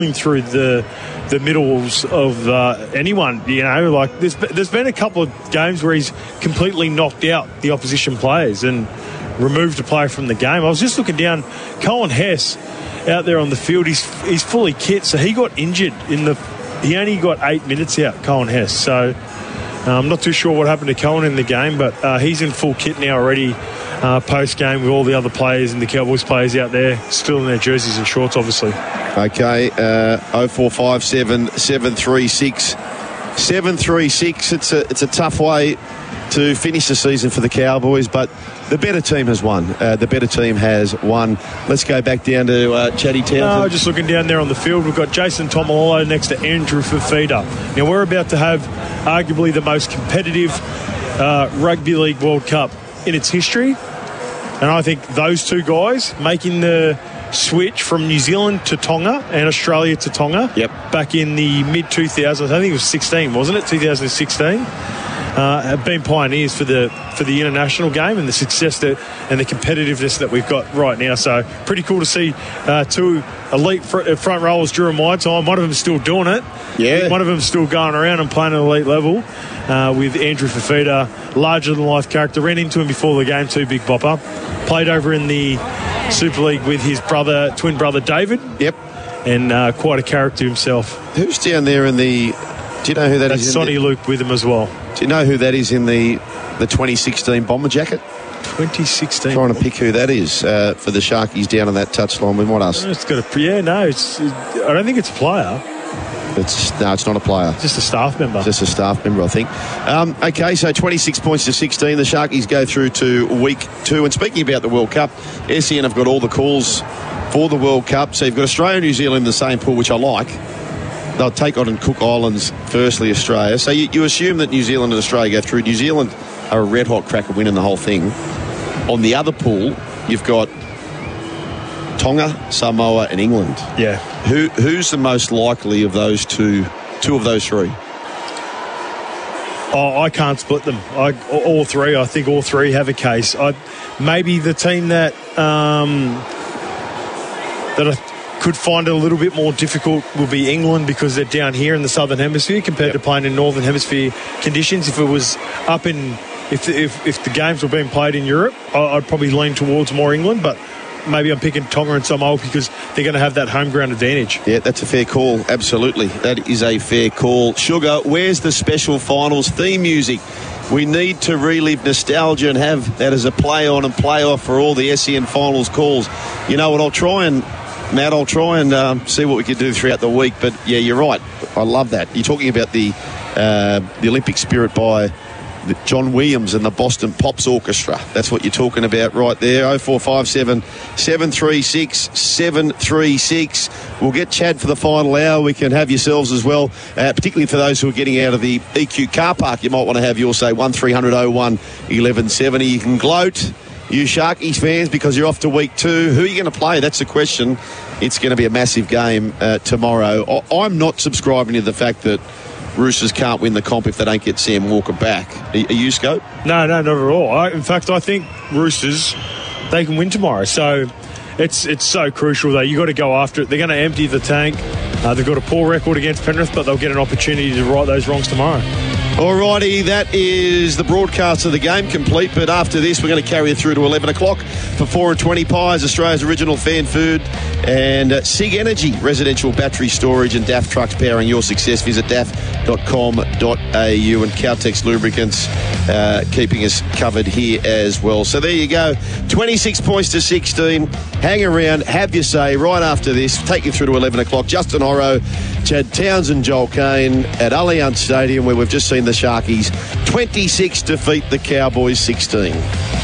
through the middles of anyone, like there's been a couple of games where he's completely knocked out the opposition players and removed a player from the game. I was just looking down, Cohen Hess out there on the field, he's fully kit, so he got injured he only got 8 minutes out, Cohen Hess, so I'm not too sure what happened to Cohen in the game, but he's in full kit now already. Post-game with all the other players and the Cowboys players out there still in their jerseys and shorts, obviously. Okay, 0457 736 736. It's a tough way to finish the season for the Cowboys, but the better team has won. Let's go back down to Chatty Townsend. Just looking down there on the field, we've got Jason Tomalolo next to Andrew Fafita. Now, we're about to have arguably the most competitive Rugby League World Cup in its history. And I think those two guys making the switch from New Zealand to Tonga and Australia to Tonga back in the mid-2000s, I think it was 16, wasn't it? 2016. Have been pioneers for the international game and the success and the competitiveness that we've got right now. So pretty cool to see two elite front rowers during my time. One of them still doing it. Yeah. One of them still going around and playing at elite level. With Andrew Fafita, larger-than-life character. Ran into him before the game too, Big Bopper. Played over in the Super League with his twin brother David. Yep. And quite a character himself. Who's down there in the... Do you know who that is? That's Sonny Luke with him as well. Do you know who that is in the 2016 Bomber jacket? 2016. Trying to pick who that is for the Sharkies down on that touchline with what us? I don't think it's a player. It's not a player. Just a staff member. I think. Okay, so 26 points to 16. The Sharkies go through to week 2. And speaking about the World Cup, SEN have got all the calls for the World Cup. So you've got Australia and New Zealand in the same pool, which I like. They'll take on Cook Islands, firstly Australia. So you assume that New Zealand and Australia go through. New Zealand are a red-hot cracker winning the whole thing. On the other pool, you've got Tonga, Samoa and England. Yeah. Who's the most likely of those two of those three? I can't split them. All three. I think all three have a case. Maybe the team that I could find it a little bit more difficult will be England, because they're down here in the Southern Hemisphere compared to playing in Northern Hemisphere conditions. If it was up in... If the games were being played in Europe, I'd probably lean towards more England, but maybe I'm picking Tonga and Samoa because they're going to have that home ground advantage. Yeah, that's a fair call. Absolutely. That is a fair call. Sugar, where's the special finals theme music? We need to relive nostalgia and have that as a play on and play off for all the SEN finals calls. You know what, I'll try and see what we can do throughout the week. But, yeah, you're right. I love that. You're talking about the Olympic spirit by John Williams and the Boston Pops Orchestra. That's what you're talking about right there. 0457 736 736. We'll get Chad for the final hour. We can have yourselves as well, particularly for those who are getting out of the EQ car park. You might want to have yours, say, 1300 01 1170. You can gloat, you Sharkies fans, because you're off to week 2. Who are you going to play? That's the question. It's going to be a massive game tomorrow. I'm not subscribing to the fact that Roosters can't win the comp if they don't get Sam Walker back. Are you, Scope? No, not at all. In fact, I think Roosters, they can win tomorrow. So it's so crucial, though. You've got to go after it. They're going to empty the tank. They've got a poor record against Penrith, but they'll get an opportunity to right those wrongs tomorrow. Alrighty, that is the broadcast of the game complete, but after this we're going to carry you through to 11 o'clock for 4 and 20 Pies, Australia's original fan food, and SIG Energy, residential battery storage, and DAF trucks powering your success. Visit daf.com.au, and Caltex Lubricants keeping us covered here as well. So there you go, 26 points to 16. Hang around, have your say right after this. Take you through to 11 o'clock. Justin Horro, Chad Townsend, Joel Kane at Allianz Stadium, where we've just seen the Sharkies 26 defeat the Cowboys 16.